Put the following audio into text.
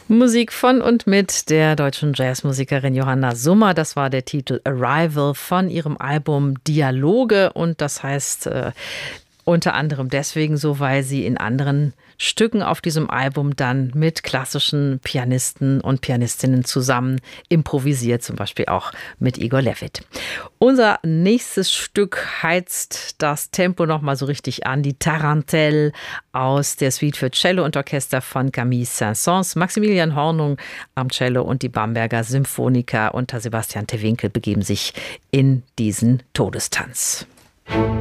Musik von und mit der deutschen Jazzmusikerin Johanna Summer. Das war der Titel Arrival von ihrem Album Dialoge. Und das heißt unter anderem deswegen so, weil sie in anderen Stücken auf diesem Album dann mit klassischen Pianisten und Pianistinnen zusammen improvisiert, zum Beispiel auch mit Igor Levit. Unser nächstes Stück heizt das Tempo noch mal so richtig an. Die Tarantelle aus der Suite für Cello und Orchester von Camille Saint-Saëns. Maximilian Hornung am Cello und die Bamberger Symphoniker unter Sebastian Tewinkel begeben sich in diesen Todestanz.